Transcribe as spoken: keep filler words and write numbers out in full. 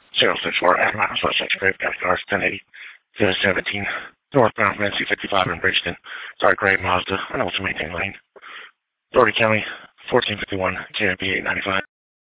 zero six four at Mountain Suspect Grave, got cars ten eighty to seventeen. Northbound from N C fifty-five in Bridgeton. Sorry, Grave Mazda. I know it's a maintain lane. Doherty County, fourteen fifty-one, J M P eight ninety-five.